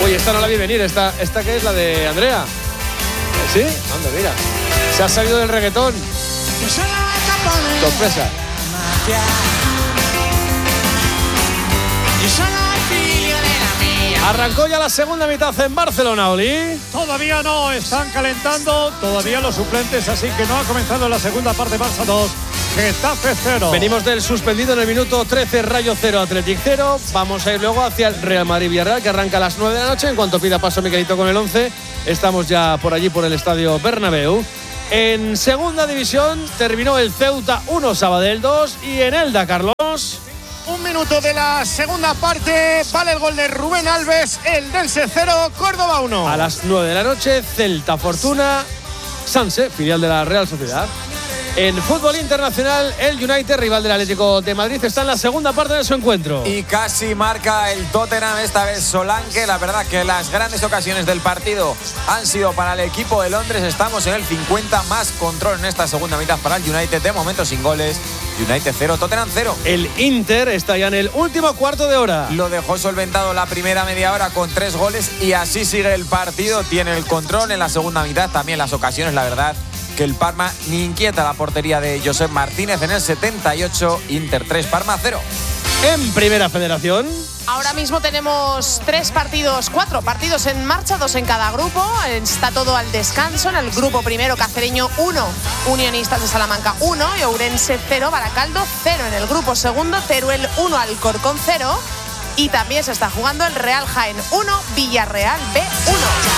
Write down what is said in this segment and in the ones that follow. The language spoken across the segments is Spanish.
Uy, esta no la vi venir. ¿Esta qué es? ¿La de Andrea? ¿Sí? Anda, mira. Se ha salido del reggaetón. Sorpresa. Arrancó ya la segunda mitad en Barcelona, Oli. Todavía no, están calentando todavía los suplentes, así que no ha comenzado la segunda parte. Barça 2, Getafe 0. Venimos del suspendido en el minuto 13, Rayo 0, Athletic 0. Vamos a ir luego hacia el Real Madrid-Villarreal, que arranca a las 9 de la noche. En cuanto pida paso Miquelito con el 11, estamos ya por allí, por el estadio Bernabéu. En segunda división terminó el Ceuta 1, Sabadell 2 y en Elda, Carlos. Un minuto de la segunda parte, vale el gol de Rubén Alves, el Dense 0, Córdoba 1. A las 9 de la noche, Celta Fortuna, Sanse, filial de la Real Sociedad. En fútbol internacional, el United, rival del Atlético de Madrid, está en la segunda parte de su encuentro. Y casi marca el Tottenham, esta vez Solanke. La verdad que las grandes ocasiones del partido han sido para el equipo de Londres. Estamos en el 50, más control en esta segunda mitad para el United. De momento sin goles. United 0, Tottenham 0. El Inter está ya en el último cuarto de hora. Lo dejó solventado la primera media hora con 3 goles y así sigue el partido. Tiene el control en la segunda mitad, también las ocasiones, la verdad que el Parma ni inquieta la portería de Josep Martínez. En el 78, Inter 3, Parma 0. En Primera Federación, ahora mismo tenemos 4 partidos en marcha, 2 en cada grupo. Está todo al descanso. En el grupo primero, Cacereño 1, Unionistas de Salamanca 1 y Ourense 0, Baracaldo 0. En el grupo segundo, Teruel 1, Alcorcón 0. Y también se está jugando el Real Jaén 1, Villarreal B 1.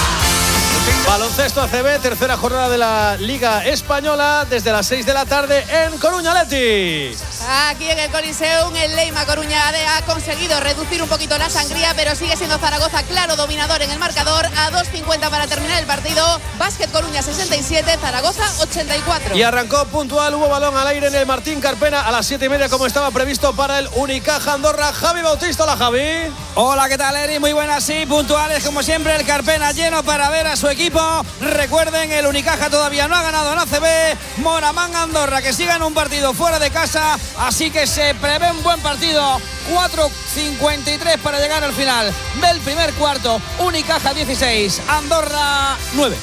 Baloncesto ACB, tercera jornada de la Liga Española, desde las 6 de la tarde en Coruña, Leti. Aquí en el Coliseum, el Leima Coruña ha conseguido reducir un poquito la sangría, pero sigue siendo Zaragoza claro dominador en el marcador. A 2:50 para terminar el partido. Básquet Coruña 67, Zaragoza 84. Y arrancó puntual, hubo balón al aire en el Martín Carpena a las 7:30, como estaba previsto para el Unicaja Andorra. Javi Bautista, hola Javi. Hola, ¿qué tal, Eri? Muy buenas, sí, puntuales como siempre. El Carpena lleno para ver a su equipo. Recuerden, el Unicaja todavía no ha ganado en ACB. Moramán Andorra, que siga en un partido fuera de casa, así que se prevé un buen partido. 4:53 para llegar al final del primer cuarto. Unicaja 16, Andorra 9.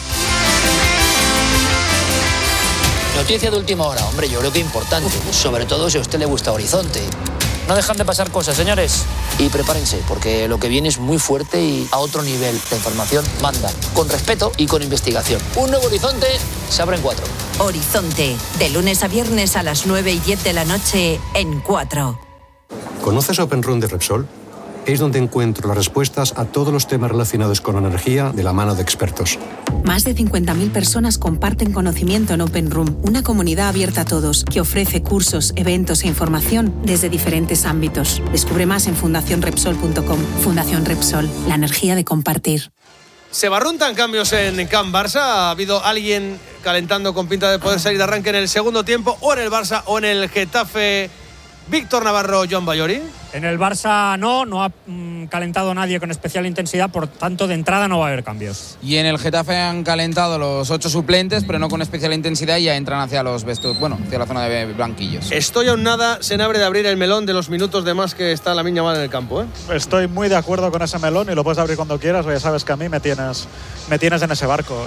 Noticia de última hora, hombre, yo creo que importante, sobre todo si a usted le gusta Horizonte. No dejan de pasar cosas, señores. Y prepárense, porque lo que viene es muy fuerte y a otro nivel. La información manda, con respeto y con investigación. Un nuevo Horizonte se abre en 4. Horizonte, de lunes a viernes a las 9:10 de la noche en 4. ¿Conoces Open Room de Repsol? Es donde encuentro las respuestas a todos los temas relacionados con la energía de la mano de expertos. Más de 50.000 personas comparten conocimiento en Open Room, una comunidad abierta a todos que ofrece cursos, eventos e información desde diferentes ámbitos. Descubre más en fundacionrepsol.com. Fundación Repsol, la energía de compartir. Se barruntan cambios en Can Barça. ¿Ha habido alguien calentando con pinta de poder salir de arranque en el segundo tiempo, o en el Barça o en el Getafe? Víctor Navarro, Joan Ballori. En el Barça no ha calentado nadie con especial intensidad, por tanto de entrada no va a haber cambios. Y en el Getafe han calentado los 8 suplentes, pero no con especial intensidad, y ya entran hacia los hacia la zona de banquillos. Estoy a un nada, Senabre, de abrir el melón de los minutos de más que está Lamine Yamal en el campo, ¿eh? Estoy muy de acuerdo con ese melón y lo puedes abrir cuando quieras, ya sabes que a mí me tienes en ese barco.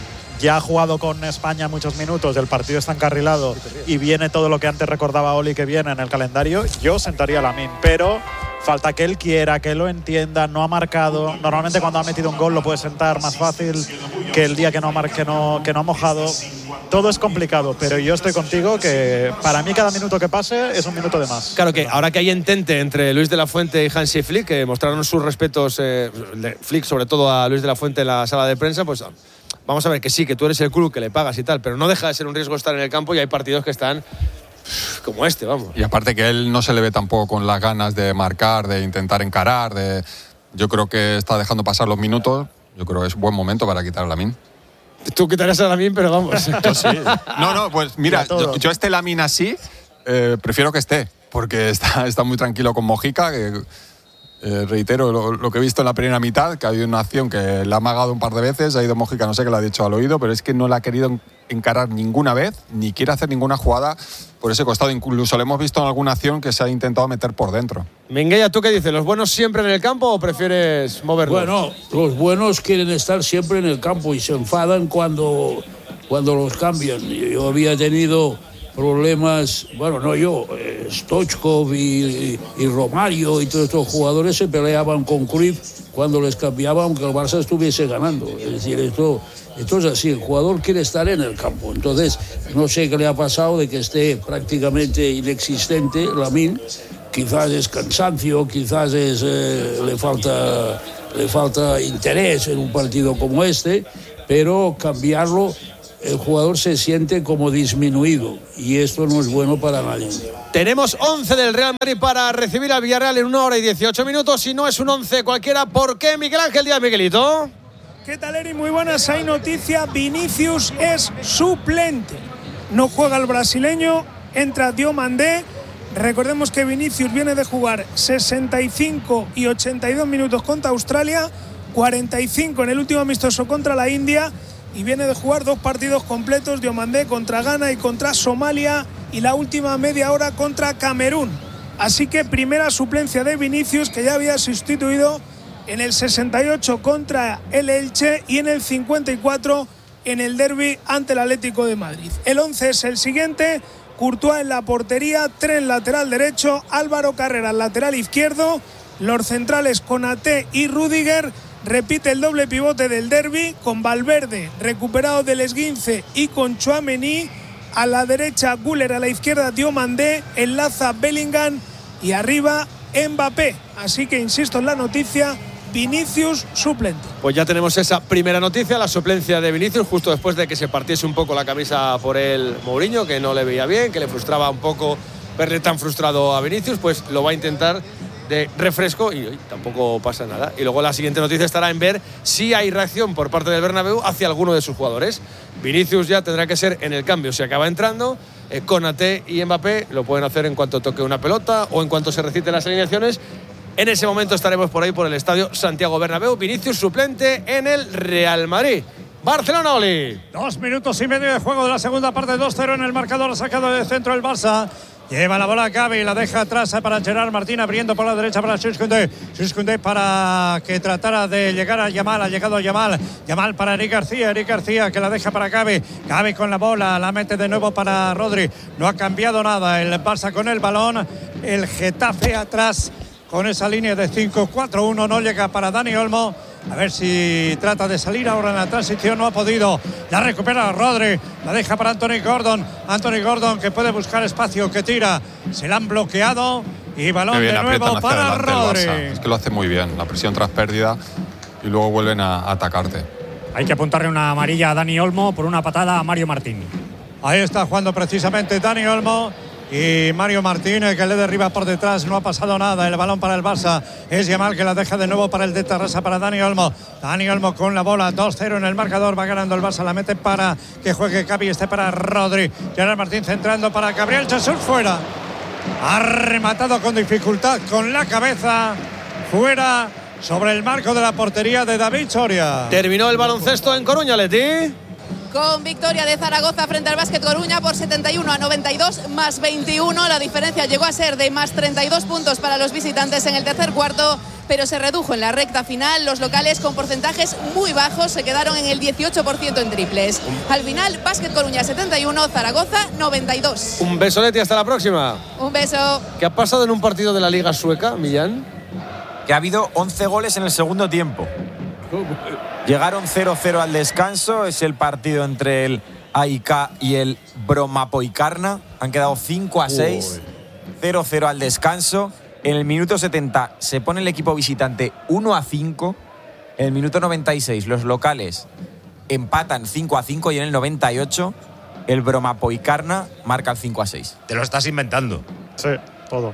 Ya ha jugado con España muchos minutos, el partido está encarrilado y viene todo lo que antes recordaba Oli que viene en el calendario. Yo sentaría a Lamine, pero falta que él quiera, que lo entienda. No ha marcado. Normalmente cuando ha metido un gol lo puede sentar más fácil que el día que no ha mojado. Todo es complicado, pero yo estoy contigo que para mí cada minuto que pase es un minuto de más. Claro que ahora que hay entente entre Luis de la Fuente y Hansi Flick, que mostraron sus respetos, Flick sobre todo a Luis de la Fuente en la sala de prensa, pues vamos a ver que sí, que tú eres el club que le pagas y tal, pero no deja de ser un riesgo estar en el campo, y hay partidos que están como este, vamos. Y aparte que él no se le ve tampoco con las ganas de marcar, de intentar encarar, yo creo que está dejando pasar los minutos. Yo creo que es buen momento para quitar a Lamine. Tú quitarías a Lamine, pero vamos. Yo sí. No, pues mira, yo este Lamine así, prefiero que esté, porque está muy tranquilo con Mojica, que Reitero lo que he visto en la primera mitad, que ha habido una acción que le ha amagado un par de veces, ha ido Mójica, no sé qué le ha dicho al oído, pero es que no la ha querido encarar ninguna vez, ni quiere hacer ninguna jugada por ese costado. Incluso le hemos visto en alguna acción que se ha intentado meter por dentro. Minguella, ¿tú qué dices? ¿Los buenos siempre en el campo o prefieres moverlos? Bueno, los buenos quieren estar siempre en el campo y se enfadan cuando los cambian. Yo había tenido problemas, bueno, no yo, Stoichkov y Romario y todos estos jugadores se peleaban con Cruyff cuando les cambiaba, aunque el Barça estuviese ganando. Es decir, esto es así, el jugador quiere estar en el campo. Entonces, no sé qué le ha pasado de que esté prácticamente inexistente Lamine. Quizás es cansancio, quizás le falta interés en un partido como este, pero cambiarlo, el jugador se siente como disminuido y esto no es bueno para nadie. Tenemos 11 del Real Madrid para recibir al Villarreal en 1 hora y 18 minutos. Si no es un 11 cualquiera, ¿por qué Miguel Ángel Díaz, Miguelito? ¿Qué tal, Eri? Muy buenas. Hay noticia. Vinicius es suplente. No juega el brasileño, entra Diomandé. Recordemos que Vinicius viene de jugar 65 y 82 minutos contra Australia, 45 en el último amistoso contra la India y viene de jugar 2 partidos completos, Diomandé contra Ghana y contra Somalia y la última media hora contra Camerún. Así que primera suplencia de Vinicius, que ya había sustituido en el 68 contra el Elche y en el 54 en el derbi ante el Atlético de Madrid. El 11 es el siguiente: Courtois en la portería, Trent lateral derecho, Álvaro Carreras lateral izquierdo, los centrales Konaté y Rüdiger. Repite el doble pivote del derbi con Valverde recuperado del esguince y con Tchouaméni. A la derecha Güler, a la izquierda Diomandé, enlaza Bellingham y arriba Mbappé. Así que insisto en la noticia, Vinicius suplente. Pues ya tenemos esa primera noticia, la suplencia de Vinicius, justo después de que se partiese un poco la camisa por el Mourinho, que no le veía bien, que le frustraba un poco verle tan frustrado a Vinicius, pues lo va a intentar de refresco y tampoco pasa nada. Y luego la siguiente noticia estará en ver si hay reacción por parte del Bernabéu hacia alguno de sus jugadores. Vinicius ya tendrá que ser en el cambio, si acaba entrando. Konaté y Mbappé lo pueden hacer en cuanto toque una pelota o en cuanto se reciten las alineaciones. En ese momento estaremos por ahí por el estadio Santiago Bernabéu. Vinicius suplente en el Real Madrid. Barcelona, Oli. 2 minutos y medio de juego de la segunda parte, 2-0 en el marcador, sacado del centro el Barça. Lleva la bola a Gavi, la deja atrás para Gerard Martín, abriendo por la derecha para Jules Koundé para que tratara de llegar a Yamal. Ha llegado Yamal para Eric García que la deja para Gavi con la bola, la mete de nuevo para Rodri. No ha cambiado nada el Barça con el balón. El Getafe atrás con esa línea de 5-4-1, no llega para Dani Olmo. A ver si trata de salir ahora en la transición, no ha podido. La recupera Rodri, la deja para Anthony Gordon que puede buscar espacio, que tira. Se la han bloqueado y balón de nuevo para Rodri. Es que lo hace muy bien, la presión tras pérdida y luego vuelven a atacarte. Hay que apuntarle una amarilla a Dani Olmo por una patada a Mario Martín. Ahí está jugando precisamente Dani Olmo. Y Mario Martínez, que le derriba por detrás, no ha pasado nada. El balón para el Barça es Yamal, que la deja de nuevo para el de Terrassa, para Dani Olmo. Dani Olmo con la bola, 2-0 en el marcador, va ganando el Barça, la mete para que juegue Gavi, este para Rodri. Gerard Martín centrando para Gabriel Jesús, fuera. Ha rematado con dificultad con la cabeza, fuera, sobre el marco de la portería de David Soria. Terminó el baloncesto en Coruña, Leti. Con victoria de Zaragoza frente al Básquet Coruña por 71-92 más 21. La diferencia llegó a ser de más 32 puntos para los visitantes en el tercer cuarto, pero se redujo en la recta final. Los locales, con porcentajes muy bajos, se quedaron en el 18% en triples. Al final, Básquet Coruña 71, Zaragoza 92. Un beso, Leti, hasta la próxima. Un beso. ¿Qué ha pasado en un partido de la Liga Sueca, Millán? Que ha habido 11 goles en el segundo tiempo. Llegaron 0-0 al descanso. Es el partido entre el AIK y el Bromapoikarna. Han quedado 5-6. 0-0 al descanso. En el minuto 70 se pone el equipo visitante 1-5. En el minuto 96 los locales empatan 5-5 y en el 98 el Bromapoikarna marca el 5-6. Te lo estás inventando. Sí, todo.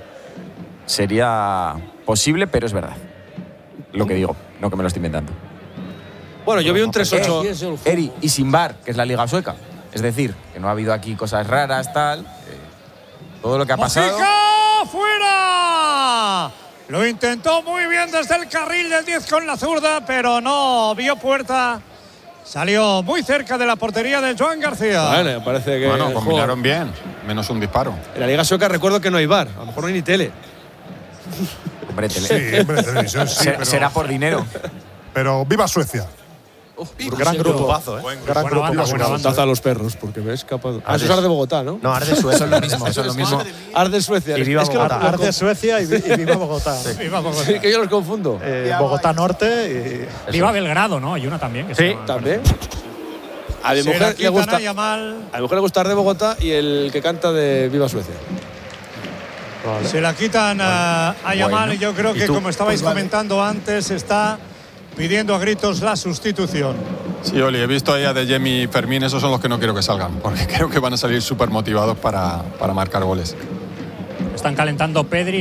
Sería posible, pero es verdad. Lo que digo, no que me lo estoy inventando. Bueno, yo vi un 3-8. Eri, y sin VAR, que es la Liga Sueca. Es decir, que no ha habido aquí cosas raras, tal. Todo lo que ha pasado. ¡Mojica! ¡Fuera! Lo intentó muy bien desde el carril del 10 con la zurda, pero no vio puerta. Salió muy cerca de la portería de Joan García. Vale, parece que. Bueno, combinaron bien, menos un disparo. En la Liga Sueca recuerdo que no hay VAR, a lo mejor no hay ni tele. Hombre, tele. Sí, hombre, televisión sí. Será por dinero. Pero viva Suecia. Gran grupo. Gran grupo. Taza a los perros, porque me he escapado. Eso es Ar de Bogotá, ¿no? No, Ar de Suecia. Eso es lo mismo. Eso es lo mismo. Ar de Suecia. Y viva Bogotá. Ar de Suecia y viva Bogotá. Viva Bogotá. Sí, que yo los confundo. Bogotá Norte y... Viva Belgrado, ¿no? Hay una también. Que sí, también. A mi mujer le gusta. A mi mujer le gusta Ar de Bogotá y el que canta de Viva Suecia. Vale. Se la quitan a Yamal y yo creo que, como estabais comentando antes, está pidiendo a gritos la sustitución. Sí, Oli, he visto ahí a De Jong y Fermín, esos son los que no quiero que salgan, porque creo que van a salir súper motivados para marcar goles. Están calentando Pedri.